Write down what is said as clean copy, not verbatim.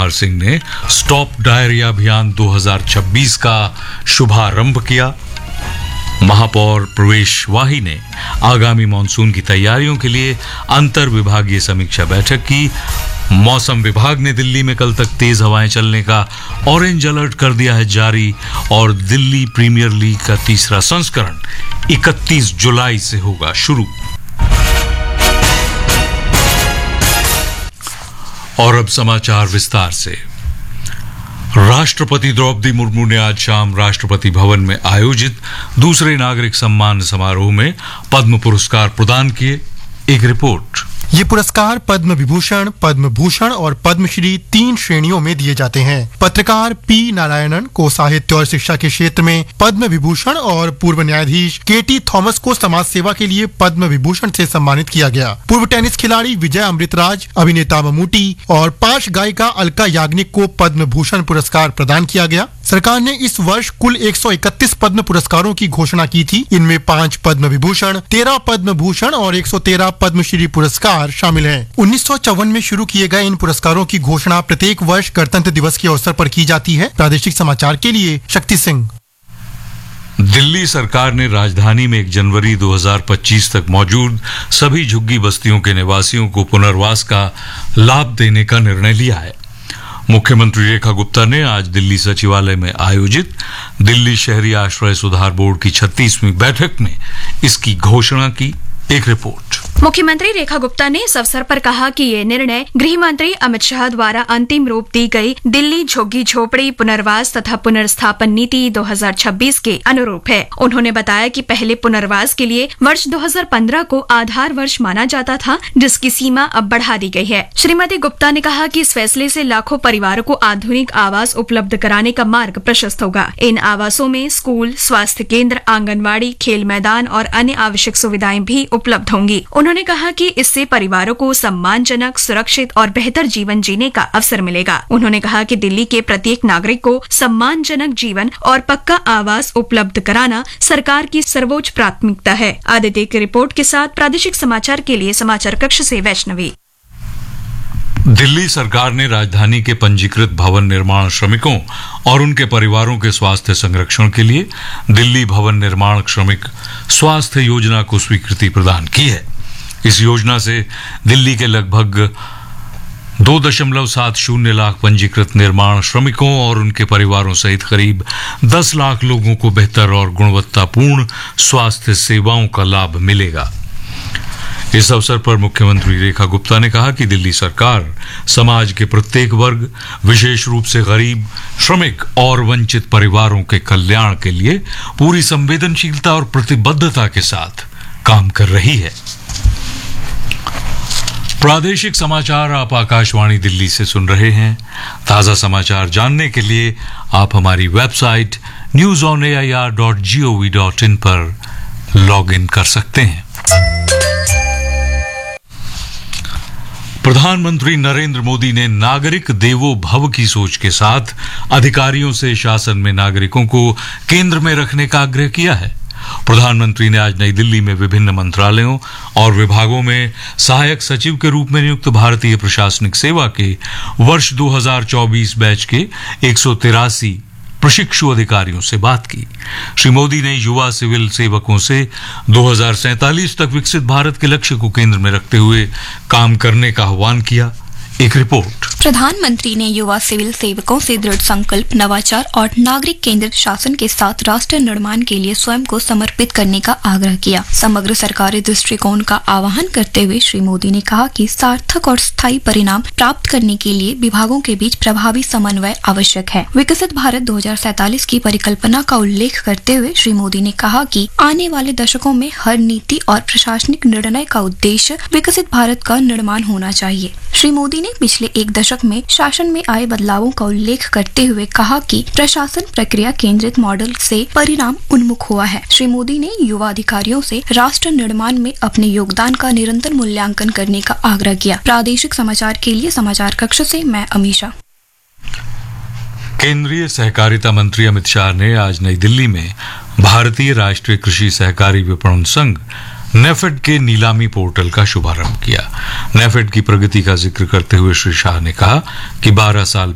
कुमार सिंह ने stop diarrhoea अभियान 2026 का शुभारंभ किया। महापौर प्रवेश वाही ने आगामी मॉनसून की तैयारियों के लिए अंतर विभागीय समीक्षा बैठक की। मौसम विभाग ने दिल्ली में कल तक तेज हवाएं चलने का ऑरेंज अलर्ट कर दिया है जारी और दिल्ली प्रीमियर लीग का तीसरा संस्करण 31 जुलाई से होगा शुरू। और अब समाचार विस्तार से। राष्ट्रपति द्रौपदी मुर्मू ने आज शाम राष्ट्रपति भवन में आयोजित दूसरे नागरिक सम्मान समारोह में पद्म पुरस्कार प्रदान किए। एक रिपोर्ट। ये पुरस्कार पद्म विभूषण, पद्म भूषण और पद्मश्री 3 श्रेणियों में दिए जाते हैं। पत्रकार पी नारायणन को साहित्य और शिक्षा के क्षेत्र में पद्म विभूषण और पूर्व न्यायाधीश केटी थॉमस को समाज सेवा के लिए पद्म विभूषण से सम्मानित किया गया। पूर्व टेनिस खिलाड़ी विजय अमृतराज, अभिनेता ममूटी और पार्श्व गायिका अलका याग्निक को पद्म भूषण पुरस्कार प्रदान किया गया। सरकार ने इस वर्ष कुल 131 पद्म पुरस्कारों की घोषणा की थी। इनमें 5 पद्म विभूषण, 13 पद्म भूषण और 113 पद्मश्री पुरस्कार शामिल हैं। 1954 में शुरू किए गए इन पुरस्कारों की घोषणा प्रत्येक वर्ष गणतंत्र दिवस के अवसर पर की जाती है। प्रादेशिक समाचार के लिए शक्ति सिंह। दिल्ली सरकार ने राजधानी में 1 जनवरी 2025 तक मौजूद सभी झुग्गी बस्तियों के निवासियों को पुनर्वास का लाभ देने का निर्णय लिया है। मुख्यमंत्री रेखा गुप्ता ने आज दिल्ली सचिवालय में आयोजित दिल्ली शहरी आश्रय सुधार बोर्ड की 36वीं बैठक में इसकी घोषणा की। एक रिपोर्ट। मुख्यमंत्री रेखा गुप्ता ने इस अवसर पर कहा कि ये निर्णय गृह मंत्री अमित शाह द्वारा अंतिम रूप दी गई दिल्ली झुग्गी झोपड़ी पुनर्वास तथा पुनर्स्थापन नीति 2026 के अनुरूप है। उन्होंने बताया कि पहले पुनर्वास के लिए वर्ष 2015 को आधार वर्ष माना जाता था, जिसकी सीमा अब बढ़ा दी गई है। श्रीमती गुप्ता ने कहा कि इस फैसले से लाखों परिवारों को आधुनिक आवास उपलब्ध कराने का मार्ग प्रशस्त होगा। इन आवासों में स्कूल, स्वास्थ्य केंद्र, आंगनबाड़ी, खेल मैदान और अन्य आवश्यक सुविधाएं भी उपलब्ध होंगी। उन्होंने कहा कि इससे परिवारों को सम्मानजनक, सुरक्षित और बेहतर जीवन जीने का अवसर मिलेगा। उन्होंने कहा कि दिल्ली के प्रत्येक नागरिक को सम्मानजनक जीवन और पक्का आवास उपलब्ध कराना सरकार की सर्वोच्च प्राथमिकता है। आदित्य की रिपोर्ट के साथ प्रादेशिक समाचार के लिए समाचार कक्ष से वैष्णवी। दिल्ली सरकार ने राजधानी के पंजीकृत भवन निर्माण श्रमिकों और उनके परिवारों के स्वास्थ्य संरक्षण के लिए दिल्ली भवन निर्माण श्रमिक स्वास्थ्य योजना को स्वीकृति प्रदान की है। इस योजना से दिल्ली के लगभग 2.70 लाख पंजीकृत निर्माण श्रमिकों और उनके परिवारों सहित करीब 10 लाख लोगों को बेहतर और गुणवत्तापूर्ण स्वास्थ्य सेवाओं का लाभ मिलेगा। इस अवसर पर मुख्यमंत्री रेखा गुप्ता ने कहा कि दिल्ली सरकार समाज के प्रत्येक वर्ग, विशेष रूप से गरीब, श्रमिक और वंचित परिवारों के कल्याण के लिए पूरी संवेदनशीलता और प्रतिबद्धता के साथ काम कर रही है। प्रादेशिक समाचार आप आकाशवाणी दिल्ली से सुन रहे हैं। ताजा समाचार जानने के लिए आप हमारी वेबसाइट newsonair.gov.in पर लॉग इन कर सकते हैं। प्रधानमंत्री नरेंद्र मोदी ने नागरिक देवो भव की सोच के साथ अधिकारियों से शासन में नागरिकों को केंद्र में रखने का आग्रह किया है। प्रधानमंत्री ने आज नई दिल्ली में विभिन्न मंत्रालयों और विभागों में सहायक सचिव के रूप में नियुक्त भारतीय प्रशासनिक सेवा के वर्ष 2024 बैच के 183 प्रशिक्षु अधिकारियों से बात की। श्री मोदी ने युवा सिविल सेवकों से 2047 तक विकसित भारत के लक्ष्य को केंद्र में रखते हुए काम करने का आह्वान किया। एक रिपोर्ट। प्रधानमंत्री ने युवा सिविल सेवकों से दृढ़ संकल्प, नवाचार और नागरिक केंद्रित शासन के साथ राष्ट्र निर्माण के लिए स्वयं को समर्पित करने का आग्रह किया। समग्र सरकारी दृष्टिकोण का आह्वान करते हुए श्री मोदी ने कहा कि सार्थक और स्थायी परिणाम प्राप्त करने के लिए विभागों के बीच प्रभावी समन्वय आवश्यक है। विकसित भारत 2047 की परिकल्पना का उल्लेख करते हुए श्री मोदी ने कहा कि आने वाले दशकों में हर नीति और प्रशासनिक निर्णय का उद्देश्य विकसित भारत का निर्माण होना चाहिए। श्री मोदी ने पिछले 1 दशक में शासन में आए बदलावों का उल्लेख करते हुए कहा कि प्रशासन प्रक्रिया केंद्रित मॉडल से परिणाम उन्मुख हुआ है। श्री मोदी ने युवा अधिकारियों से राष्ट्र निर्माण में अपने योगदान का निरंतर मूल्यांकन करने का आग्रह किया। प्रादेशिक समाचार के लिए समाचार कक्ष से मैं अमीशा। केंद्रीय सहकारिता मंत्री अमित शाह ने आज नई दिल्ली में भारतीय राष्ट्रीय कृषि सहकारी विपणन संघ नेफेड के नीलामी पोर्टल का शुभारंभ किया। नेफेड की प्रगति का जिक्र करते हुए श्री शाह ने कहा कि 12 साल